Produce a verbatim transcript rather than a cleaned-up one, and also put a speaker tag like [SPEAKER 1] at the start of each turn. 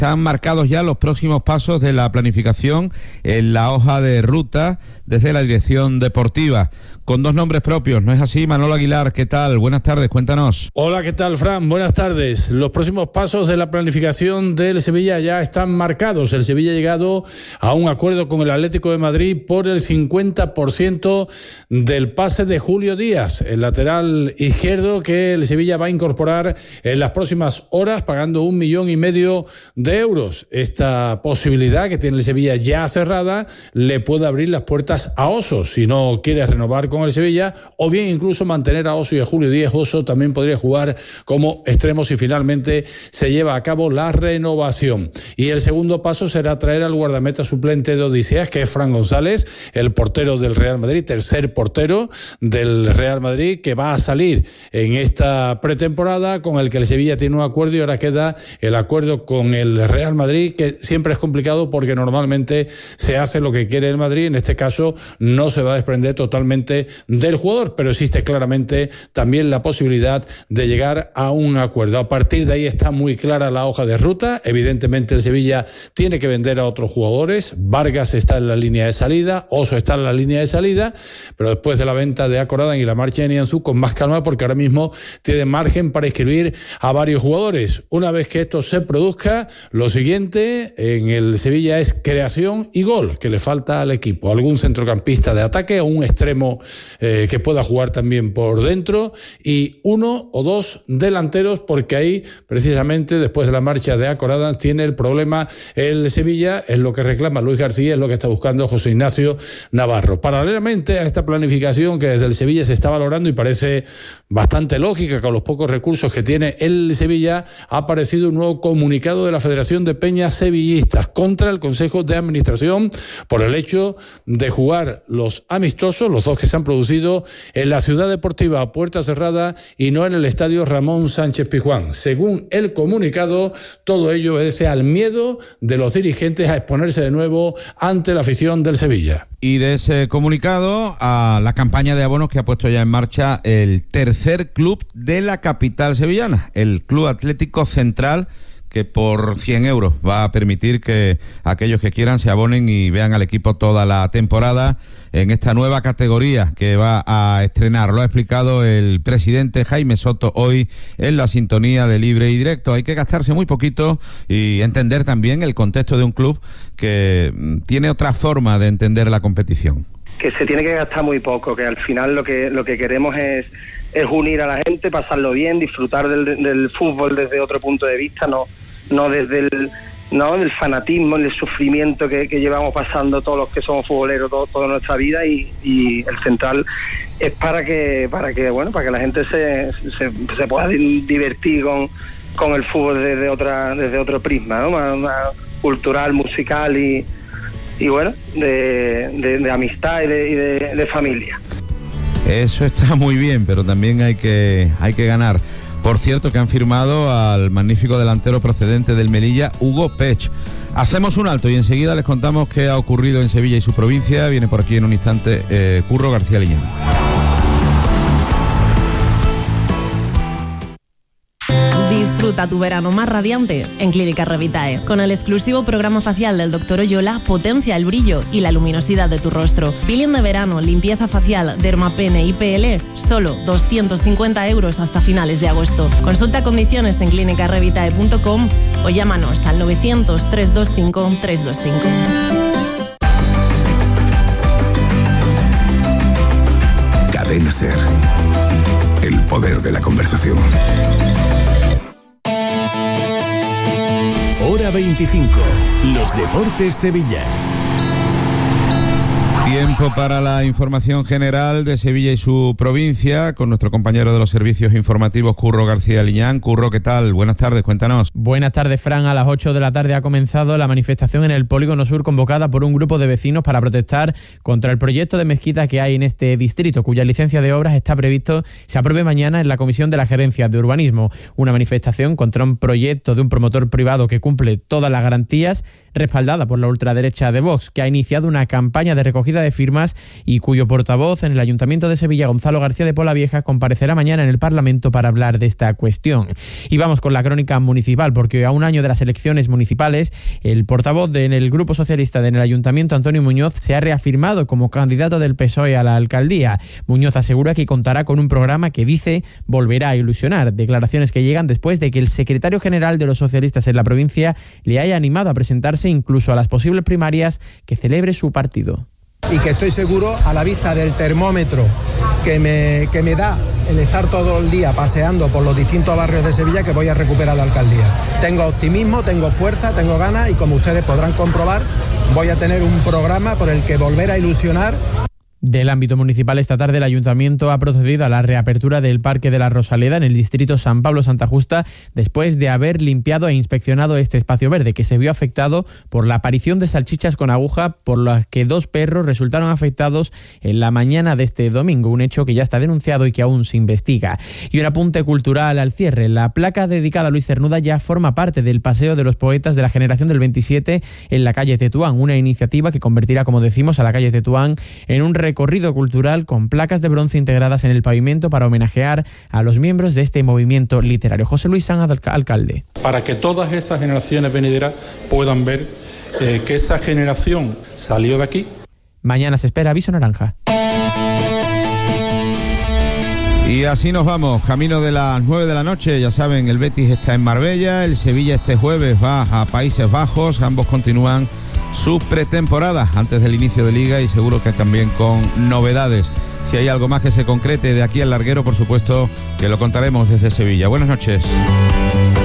[SPEAKER 1] están marcados ya los próximos pasos de la planificación en la hoja de ruta desde la dirección deportiva, con dos nombres propios, ¿no es así? Manolo Aguilar, ¿qué tal? Buenas tardes, cuéntanos.
[SPEAKER 2] Hola, ¿qué tal, Fran? Buenas tardes. Los próximos pasos de la planificación del Sevilla ya están marcados. El Sevilla ha llegado a un acuerdo con el Atlético de Madrid por el cincuenta por ciento del pase de Julio Díaz, el lateral izquierdo que el Sevilla va a incorporar en las próximas horas, pagando un millón y medio de euros. Esta posibilidad que tiene el Sevilla ya cerrada le puede abrir las puertas a Oso, si no quiere renovar con el Sevilla, o bien incluso mantener a Oso y a Julio Díaz. Oso también podría jugar como extremo si finalmente se lleva a cabo la renovación. Y el segundo paso será traer al guardameta suplente de Odiseas, que es Fran González, el portero del Real Madrid, tercer portero del Real Madrid, que va a salir en esta pretemporada, con el que el Sevilla tiene un acuerdo, y ahora queda el acuerdo con el Real Madrid, que siempre es complicado porque normalmente se hace lo que quiere el Madrid. En este caso no se va a desprender totalmente del jugador, pero existe claramente también la posibilidad de llegar a un acuerdo. A partir de ahí está muy clara la hoja de ruta. Evidentemente el Sevilla tiene que vender a otros jugadores. Vargas está en la línea de salida, Oso está en la línea de salida, pero después de la venta de Akoradan y la marcha de Nianzú, con más calma, porque ahora mismo tiene margen para inscribir a varios jugadores. Una vez que esto se produzca, lo siguiente en el Sevilla es creación y gol, que le falta al equipo. Algún centrocampista de ataque o un extremo Eh, que pueda jugar también por dentro, y uno o dos delanteros, porque ahí precisamente después de la marcha de Akoradan tiene el problema el Sevilla. Es lo que reclama Luis García, es lo que está buscando José Ignacio Navarro. Paralelamente a esta planificación que desde el Sevilla se está valorando y parece bastante lógica con los pocos recursos que tiene el Sevilla, ha aparecido un nuevo comunicado de la Federación de Peñas Sevillistas contra el Consejo de Administración por el hecho de jugar los amistosos, los dos que se han producido en la Ciudad Deportiva a puerta cerrada y no en el estadio Ramón Sánchez Pizjuán. Según el comunicado, todo ello obedece al miedo de los dirigentes a exponerse de nuevo ante la afición del Sevilla.
[SPEAKER 1] Y de ese comunicado a la campaña de abonos que ha puesto ya en marcha el tercer club de la capital sevillana, el Club Atlético Central, que por cien euros va a permitir que aquellos que quieran se abonen y vean al equipo toda la temporada en esta nueva categoría que va a estrenar. Lo ha explicado el presidente Jaime Soto hoy en la sintonía de Libre y Directo. Hay que gastarse muy poquito y entender también el contexto de un club que tiene otra forma de entender la competición.
[SPEAKER 3] Que se tiene que gastar muy poco, que al final lo que lo que queremos es es unir a la gente, pasarlo bien, disfrutar del, del fútbol desde otro punto de vista, no no desde el no del fanatismo, el sufrimiento que, que llevamos pasando todos los que somos futboleros todo, toda nuestra vida, y, y el Central es para que para que bueno para que la gente se se, se pueda divertir con con el fútbol desde otra desde otro prisma, ¿no? Más, más cultural, musical y y bueno de, de, de amistad y de, y de, de familia.
[SPEAKER 1] Eso está muy bien, pero también hay que hay que ganar. Por cierto, que han firmado al magnífico delantero procedente del Melilla, Hugo Pech. Hacemos un alto y enseguida les contamos qué ha ocurrido en Sevilla y su provincia. Viene por aquí en un instante eh, Curro García Liñán.
[SPEAKER 4] Disfruta tu verano más radiante en Clínica Revitae. Con el exclusivo programa facial del doctor Oyola, potencia el brillo y la luminosidad de tu rostro. Peeling de verano, limpieza facial, dermapene y P L, solo doscientos cincuenta euros hasta finales de agosto. Consulta condiciones en clínica revitae punto com o llámanos al novecientos, trescientos veinticinco, trescientos veinticinco.
[SPEAKER 5] Cadena SER. El poder de la conversación. Hora veinticinco. Los Deportes Sevilla.
[SPEAKER 1] Tiempo para la información general de Sevilla y su provincia con nuestro compañero de los servicios informativos, Curro García Liñán. Curro, ¿qué tal? Buenas tardes, cuéntanos.
[SPEAKER 6] Buenas tardes, Fran. A las ocho de la tarde ha comenzado la manifestación en el Polígono Sur convocada por un grupo de vecinos para protestar contra el proyecto de mezquita que hay en este distrito, cuya licencia de obras está previsto se apruebe mañana en la Comisión de la Gerencia de Urbanismo. Una manifestación contra un proyecto de un promotor privado que cumple todas las garantías, respaldada por la ultraderecha de Vox, que ha iniciado una campaña de recogida recogida de firmas y cuyo portavoz en el Ayuntamiento de Sevilla, Gonzalo García de Polavieja, comparecerá mañana en el Parlamento para hablar de esta cuestión. Y vamos con la crónica municipal, porque a un año de las elecciones municipales, el portavoz del Grupo Socialista en el Ayuntamiento, Antonio Muñoz, se ha reafirmado como candidato del P S O E a la alcaldía. Muñoz asegura que contará con un programa que dice volverá a ilusionar. Declaraciones que llegan después de que el secretario general de los socialistas en la provincia le haya animado a presentarse incluso a las posibles primarias que celebre su partido.
[SPEAKER 7] Y que estoy seguro, a la vista del termómetro que me, que me da el estar todo el día paseando por los distintos barrios de Sevilla, que voy a recuperar la alcaldía. Tengo optimismo, tengo fuerza, tengo ganas y, como ustedes podrán comprobar, voy a tener un programa por el que volver a ilusionar.
[SPEAKER 6] Del ámbito municipal, esta tarde el Ayuntamiento ha procedido a la reapertura del Parque de la Rosaleda en el distrito San Pablo-Santa Justa, después de haber limpiado e inspeccionado este espacio verde, que se vio afectado por la aparición de salchichas con aguja, por las que dos perros resultaron afectados en la mañana de este domingo, un hecho que ya está denunciado y que aún se investiga. Y un apunte cultural al cierre: la placa dedicada a Luis Cernuda ya forma parte del Paseo de los Poetas de la Generación del veintisiete en la calle Tetuán, una iniciativa que convertirá, como decimos, a la calle Tetuán en un recorrido cultural con placas de bronce integradas en el pavimento para homenajear a los miembros de este movimiento literario. José Luis Sanz, alcalde.
[SPEAKER 8] Para que todas esas generaciones venideras puedan ver eh, que esa generación salió de aquí.
[SPEAKER 6] Mañana se espera aviso naranja.
[SPEAKER 1] Y así nos vamos, camino de las nueve de la noche. Ya saben, el Betis está en Marbella, el Sevilla este jueves va a Países Bajos. Ambos continúan su pretemporada antes del inicio de Liga y seguro que también con novedades. Si hay algo más que se concrete de aquí al larguero, por supuesto que lo contaremos desde Sevilla. Buenas noches.